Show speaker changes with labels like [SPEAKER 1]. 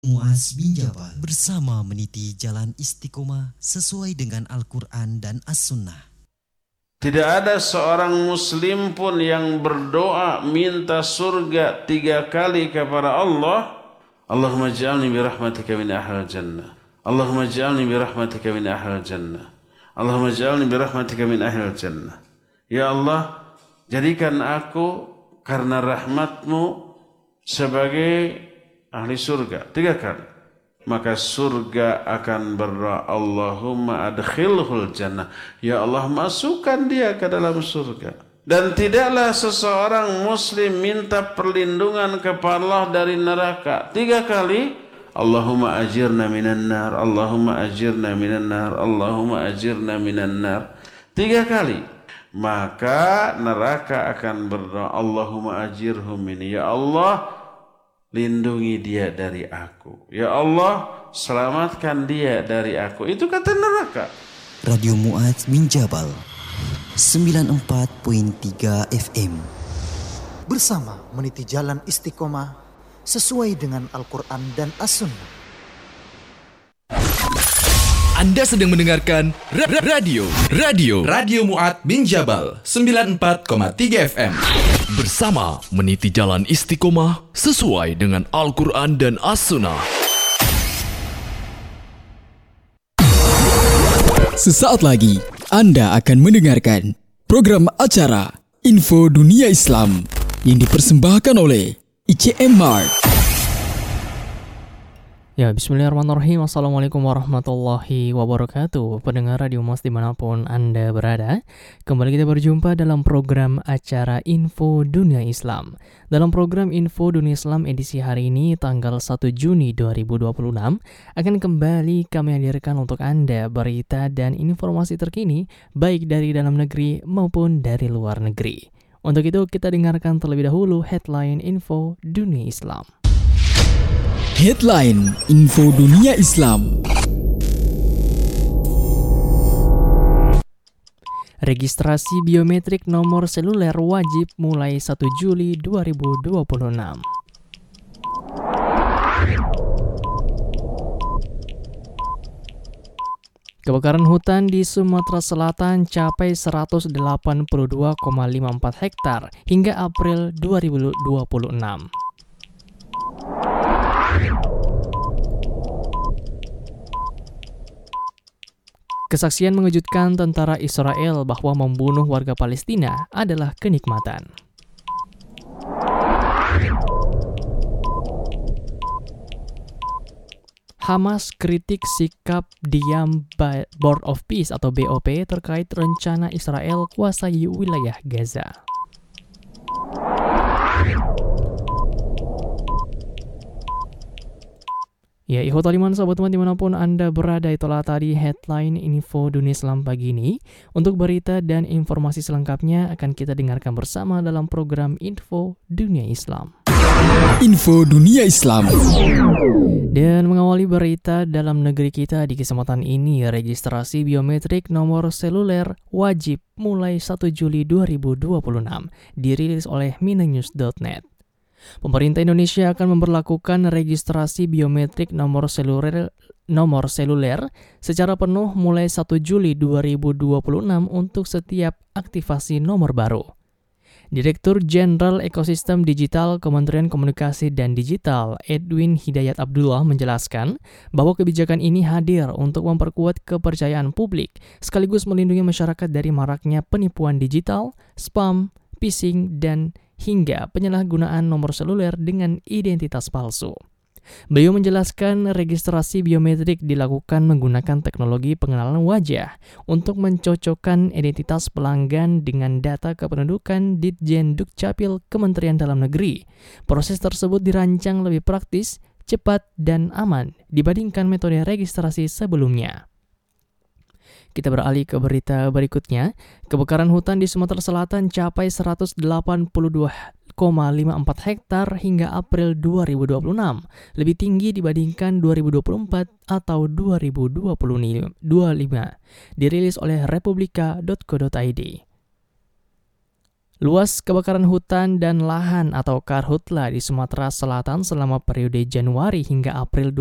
[SPEAKER 1] Muaz bin Jabal bersama meniti jalan istiqomah sesuai dengan Al-Quran dan As-Sunnah.
[SPEAKER 2] Tidak ada seorang muslim pun yang berdoa minta surga 3 kali kepada Allah. Allahumma ja'alni birahmatika min ahlil jannah. Allahumma ja'alni birahmatika min ahlil jannah. Allahumma ja'alni birahmatika min ahlil jannah. Ya Allah, jadikan aku karena rahmatmu sebagai ahli surga 3 kali. Maka surga akan berdoa, Allahumma adkhilhul jannah. Ya Allah, masukkan dia ke dalam surga. Dan tidaklah seseorang muslim minta perlindungan kepada Allah dari neraka 3 kali. Allahumma ajirna minan nar, Allahumma ajirna minan nar, Allahumma ajirna minan nar 3 kali. Maka neraka akan berdoa, Allahumma ajirhum minni. Ya Allah, lindungi dia dari aku. Ya Allah, selamatkan dia dari aku. Itu kata neraka.
[SPEAKER 1] Radio Muaz bin Jabal 94.3 FM.
[SPEAKER 3] Bersama meniti jalan istiqomah sesuai dengan Al-Quran dan As-Sunnah.
[SPEAKER 4] Anda sedang mendengarkan Radio Mu'ad bin Jabal 94,3 FM. Bersama meniti jalan istiqomah sesuai dengan Al-Quran dan As-Sunnah.
[SPEAKER 5] Sesaat lagi Anda akan mendengarkan program acara Info Dunia Islam yang dipersembahkan oleh ICM Mart.
[SPEAKER 6] Ya, bismillahirrahmanirrahim. Assalamualaikum warahmatullahi wabarakatuh. Pendengar Radio Mas dimanapun Anda berada, kembali kita berjumpa dalam program acara Info Dunia Islam. Dalam program Info Dunia Islam edisi hari ini, tanggal 1 Juni 2026, akan kembali kami hadirkan untuk Anda berita dan informasi terkini, baik dari dalam negeri maupun dari luar negeri. Untuk itu, kita dengarkan terlebih dahulu headline Info Dunia Islam.
[SPEAKER 5] Headline Info Dunia Islam.
[SPEAKER 6] Registrasi biometrik nomor seluler wajib mulai 1 Juli 2026. Kebakaran hutan di Sumatera Selatan capai 182,54 hektar hingga April 2026. Kesaksian mengejutkan tentara Israel bahwa membunuh warga Palestina adalah kenikmatan. Hamas kritik sikap diam Board of Peace atau BOP terkait rencana Israel kuasai wilayah Gaza. Ya, ikhwatal iman, sahabat teman dimanapun Anda berada, itulah tadi headline Info Dunia Islam pagi ini. Untuk berita dan informasi selengkapnya akan kita dengarkan bersama dalam program Info Dunia Islam.
[SPEAKER 5] Info Dunia Islam.
[SPEAKER 6] Dan mengawali berita dalam negeri kita di kesempatan ini, registrasi biometrik nomor seluler wajib mulai 1 Juli 2026, dirilis oleh minanews.net. Pemerintah Indonesia akan memberlakukan registrasi biometrik nomor seluler secara penuh mulai 1 Juli 2026 untuk setiap aktivasi nomor baru. Direktur Jenderal Ekosistem Digital Kementerian Komunikasi dan Digital, Edwin Hidayat Abdullah, menjelaskan bahwa kebijakan ini hadir untuk memperkuat kepercayaan publik sekaligus melindungi masyarakat dari maraknya penipuan digital, spam, phishing, dan hingga penyalahgunaan nomor seluler dengan identitas palsu. Beliau menjelaskan registrasi biometrik dilakukan menggunakan teknologi pengenalan wajah untuk mencocokkan identitas pelanggan dengan data kependudukan Ditjen Dukcapil Kementerian Dalam Negeri. Proses tersebut dirancang lebih praktis, cepat, dan aman dibandingkan metode registrasi sebelumnya. Kita beralih ke berita berikutnya. Kebakaran hutan di Sumatera Selatan capai 182,54 hektar hingga April 2026, lebih tinggi dibandingkan 2024 atau 2025, dirilis oleh republika.co.id. Luas kebakaran hutan dan lahan atau karhutla di Sumatera Selatan selama periode Januari hingga April